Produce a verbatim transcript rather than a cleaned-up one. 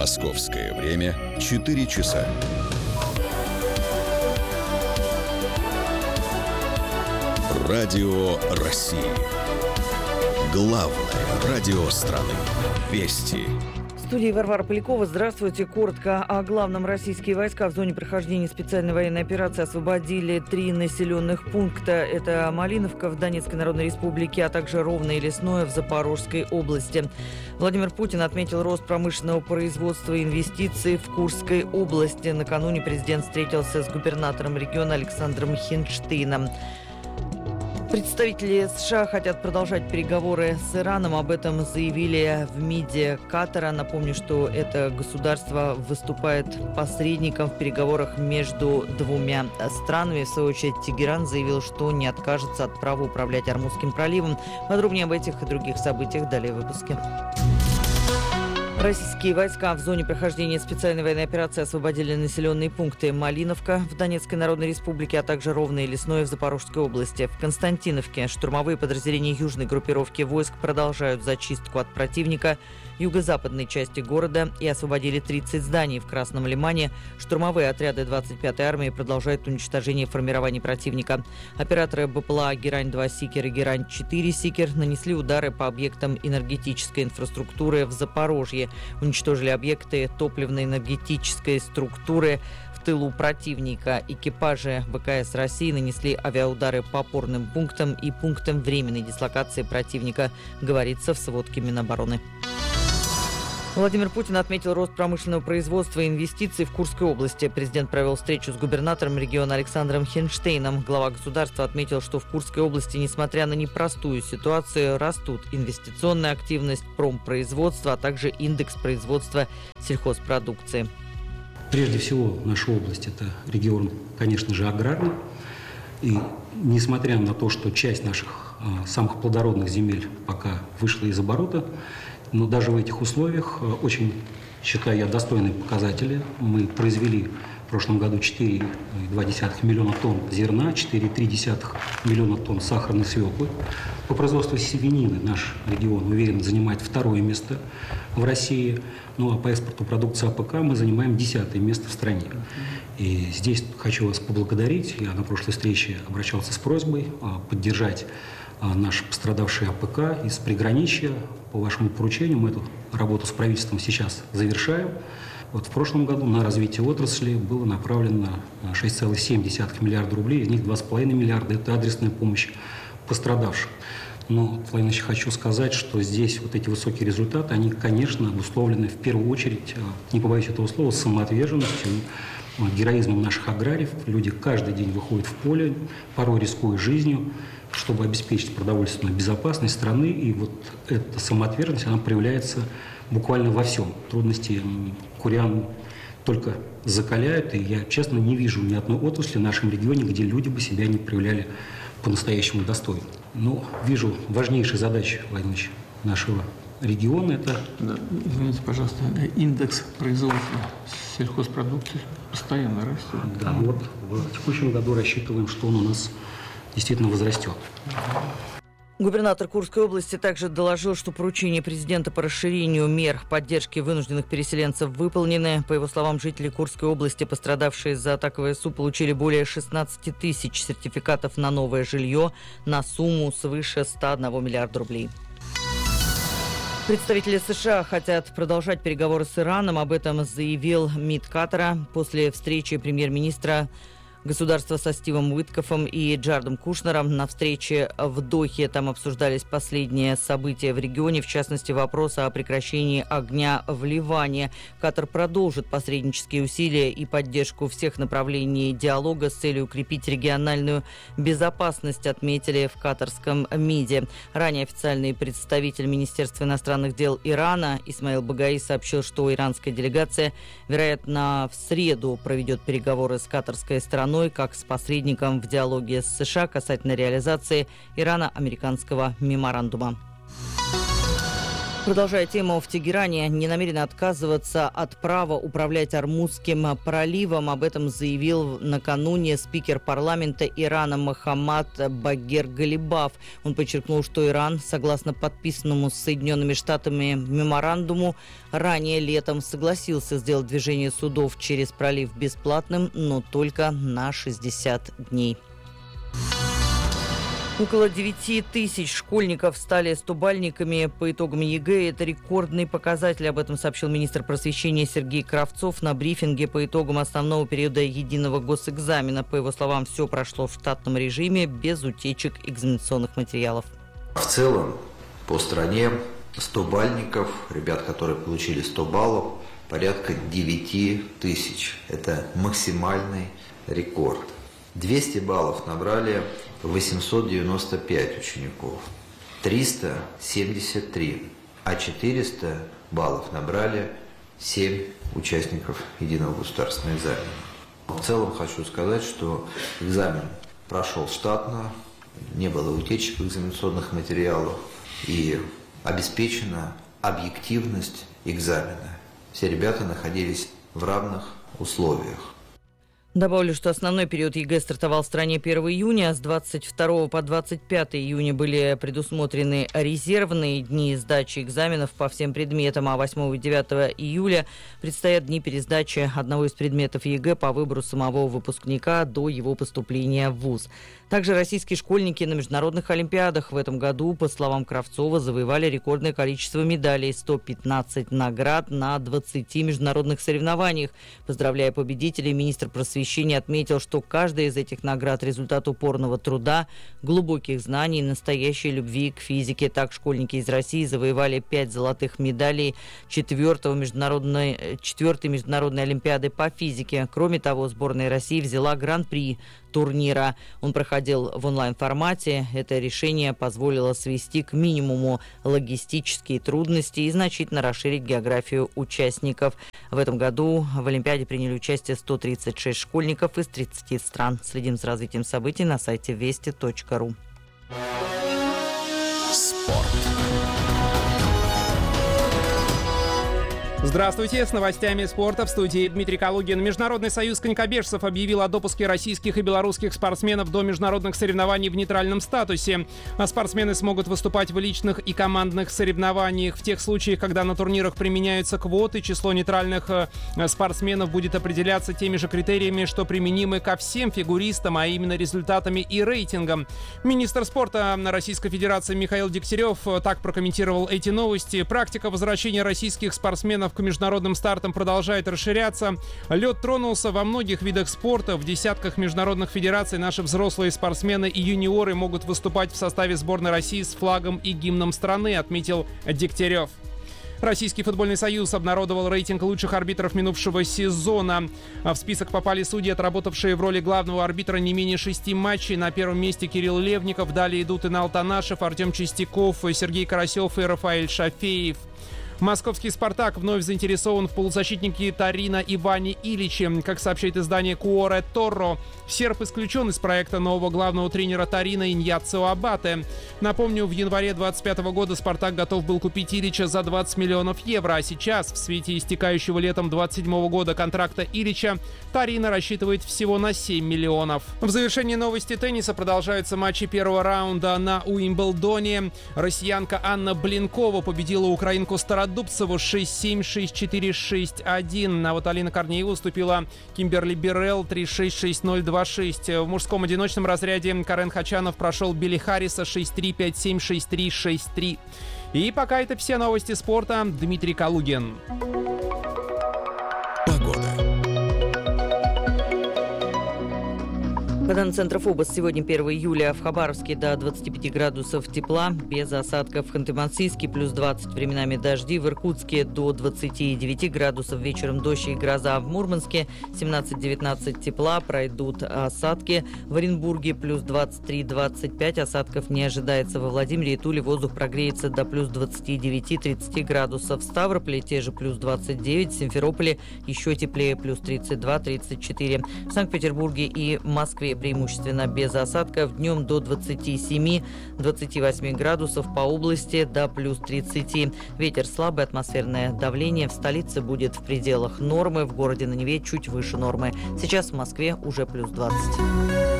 Московское время четыре часа. Радио России. Главное радио страны. Вести. В студии Варвара Полякова. Здравствуйте. Коротко о главном. Российские войска в зоне прохождения специальной военной операции освободили три населенных пункта. Это Малиновка в Донецкой Народной Республике, а также Ровное и Лесное в Запорожской области. Владимир Путин отметил рост промышленного производства и инвестиций в Курской области. Накануне президент встретился с губернатором региона Александром Хинштейном. Представители США хотят продолжать переговоры с Ираном. Об этом заявили в МИДе Катара. Напомню, что это государство выступает посредником в переговорах между двумя странами. В свою очередь, Тегеран заявил, что не откажется от права управлять Ормузским проливом. Подробнее об этих и других событиях далее в выпуске. Российские войска в зоне прохождения специальной военной операции освободили населенные пункты Малиновка в Донецкой Народной Республике, а также Ровное и Лесное в Запорожской области. В Константиновке штурмовые подразделения южной группировки войск продолжают зачистку от противника юго-западной части города и освободили тридцать зданий. В Красном Лимане штурмовые отряды двадцать пятой армии продолжают уничтожение формирований противника. Операторы БПЛА «Герань-два Сикер» и «Герань-четыре Сикер» нанесли удары по объектам энергетической инфраструктуры в Запорожье. Уничтожили объекты топливно-энергетической структуры в тылу противника. Экипажи ВКС России нанесли авиаудары по опорным пунктам и пунктам временной дислокации противника, говорится в сводке Минобороны. Владимир Путин отметил рост промышленного производства и инвестиций в Курской области. Президент провел встречу с губернатором региона Александром Хинштейном. Глава государства отметил, что в Курской области, несмотря на непростую ситуацию, растут инвестиционная активность, промпроизводство, а также индекс производства сельхозпродукции. Прежде всего, наша область – это регион, конечно же, аграрный. И несмотря на то, что часть наших э, самых плодородных земель пока вышла из оборота, но даже в этих условиях очень, считаю я, достойные показатели. Мы произвели в прошлом году четыре целых две десятых миллиона тонн зерна, четыре целых три десятых миллиона тонн сахарной свеклы. По производству свинины наш регион уверенно занимает второе место в России. Ну а по экспорту продукции АПК мы занимаем десятое место в стране. И здесь хочу вас поблагодарить. Я на прошлой встрече обращался с просьбой поддержать наш пострадавший АПК из приграничья. По вашему поручению мы эту работу с правительством сейчас завершаем. Вот в прошлом году на развитие отрасли было направлено шесть целых семь десятых миллиарда рублей, из них два целых пять миллиарда – это адресная помощь пострадавшим. Но, Владимир Ильич, хочу сказать, что здесь вот эти высокие результаты, они, конечно, обусловлены в первую очередь, не побоюсь этого слова, самоотверженностью, героизмом наших аграриев. Люди каждый день выходят в поле, порой рискуя жизнью, чтобы обеспечить продовольственную безопасность страны. И вот эта самоотверженность, она проявляется буквально во всем. Трудности курян только закаляют, и я, честно, не вижу ни одной отрасли в нашем регионе, где люди бы себя не проявляли по-настоящему достойно. Но вижу важнейшие задачи, Владимир Ильич, нашего региона. Это... Да, извините, пожалуйста, индекс производства сельхозпродукции постоянно растет. Да, вот в текущем году рассчитываем, что он у нас действительно возрастет. Губернатор Курской области также доложил, что поручения президента по расширению мер поддержки вынужденных переселенцев выполнены. По его словам, жители Курской области, пострадавшие из-за атак ВСУ, получили более шестнадцать тысяч сертификатов на новое жилье на сумму свыше ста одного миллиарда рублей. Представители США хотят продолжать переговоры с Ираном. Об этом заявил МИД Катара после встречи премьер-министра государства со Стивом Уиткофом и Джаредом Кушнером на встрече в Дохе. Там обсуждались последние события в регионе, в частности, вопрос о прекращении огня в Ливане. Катар продолжит посреднические усилия и поддержку всех направлений диалога с целью укрепить региональную безопасность, отметили в катарском МИДе. Ранее официальный представитель Министерства иностранных дел Ирана Исмаил Багаи сообщил, что иранская делегация, вероятно, в среду проведет переговоры с катарской стороной как с посредником в диалоге с США касательно реализации ирано-американского меморандума. Продолжая тему, в Тегеране не намерены отказываться от права управлять Ормузским проливом. Об этом заявил накануне спикер парламента Ирана Мохаммад Багер Галибаф. Он подчеркнул, что Иран, согласно подписанному с Соединенными Штатами меморандуму, ранее летом согласился сделать движение судов через пролив бесплатным, но только на шестьдесят дней. Около девяти тысяч школьников стали стобальниками по итогам ЕГЭ. Это рекордный показатель. Об этом сообщил министр просвещения Сергей Кравцов на брифинге по итогам основного периода единого госэкзамена. По его словам, все прошло в штатном режиме, без утечек экзаменационных материалов. В целом, по стране стобальников, ребят, которые получили сто баллов, порядка девяти тысяч. Это максимальный рекорд. двести баллов набрали восемьсот девяносто пять учеников, триста семьдесят три, а четыреста баллов набрали семь участников единого государственного экзамена. В целом хочу сказать, что экзамен прошел штатно, не было утечек в экзаменационных материалах и обеспечена объективность экзамена. Все ребята находились в равных условиях. Добавлю, что основной период ЕГЭ стартовал в стране первого июня. С двадцать второго по двадцать пятое июня были предусмотрены резервные дни сдачи экзаменов по всем предметам, а восьмого и девятого июля предстоят дни пересдачи одного из предметов ЕГЭ по выбору самого выпускника до его поступления в вуз. Также российские школьники на международных олимпиадах в этом году, по словам Кравцова, завоевали рекордное количество медалей – сто пятнадцать наград на двадцати международных соревнованиях. Поздравляя победителей, министр просвещения отметил, что каждая из этих наград – результат упорного труда, глубоких знаний и настоящей любви к физике. Так, школьники из России завоевали пять золотых медалей четвертого международной, четвертой международной олимпиады по физике. Кроме того, сборная России взяла гран-при турнира. Он проходил в онлайн-формате. Это решение позволило свести к минимуму логистические трудности и значительно расширить географию участников. В этом году в Олимпиаде приняли участие сто тридцать шесть школьников из тридцати стран. Следим за развитием событий на сайте вести точка ру. Спорт. Здравствуйте, с новостями спорта в студии Дмитрий Калугин. Международный союз конькобежцев объявил о допуске российских и белорусских спортсменов до международных соревнований в нейтральном статусе. А спортсмены смогут выступать в личных и командных соревнованиях. В тех случаях, когда на турнирах применяются квоты, число нейтральных спортсменов будет определяться теми же критериями, что применимы ко всем фигуристам, а именно результатами и рейтингом. Министр спорта Российской Федерации Михаил Дегтярев так прокомментировал эти новости. Практика возвращения российских спортсменов к международным стартам продолжает расширяться. Лед тронулся во многих видах спорта. В десятках международных федераций наши взрослые спортсмены и юниоры могут выступать в составе сборной России с флагом и гимном страны, отметил Дегтярев. Российский футбольный союз обнародовал рейтинг лучших арбитров минувшего сезона. В список попали судьи, отработавшие в роли главного арбитра не менее шести матчей. На первом месте Кирилл Левников, далее идут Инал Танашев, Артем Чистяков, Сергей Карасев и Рафаэль Шафеев. Московский «Спартак» вновь заинтересован в полузащитнике Торино Иване Ильиче. Как сообщает издание «Куоре Торро», серб исключен из проекта нового главного тренера Торино Иньяцио Абате. Напомню, в январе двадцать пятого года «Спартак» готов был купить Ильича за двадцать миллионов евро, а сейчас, в свете истекающего летом двадцать седьмого года контракта Ильича, Торино рассчитывает всего на семь миллионов. В завершении новости тенниса продолжаются матчи первого раунда на Уимблдоне. Россиянка Анна Блинкова победила украинку Стародубцеву шесть семь, шесть четыре, шесть один. А вот Алина Корнеева уступила Кимберли Бирелл три шесть, шесть ноль, два шесть. В мужском одиночном разряде Карен Хачанов прошел Билли Харриса шесть три, пять семь, шесть три, шесть три. И пока это все новости спорта. Дмитрий Калугин. По данным Центра ФОБОС, сегодня первого июля в Хабаровске до двадцати пяти градусов тепла, без осадков. В Ханты-Мансийске плюс двадцать, временами дожди. В Иркутске до двадцати девяти градусов, вечером дождь и гроза. В Мурманске семнадцать-девятнадцать тепла, пройдут осадки. В Оренбурге плюс двадцать три - двадцать пять, осадков не ожидается. Во Владимире и Туле воздух прогреется до плюс двадцати девяти - тридцати градусов. В Ставрополе те же плюс двадцать девять, в Симферополе еще теплее, плюс тридцать два - тридцать четыре. В Санкт-Петербурге и Москве преимущественно без осадков. Днем до двадцати семи — двадцати восьми градусов, по области до плюс тридцати. Ветер слабый, атмосферное давление в столице будет в пределах нормы, в городе на Неве чуть выше нормы. Сейчас в Москве уже плюс двадцать.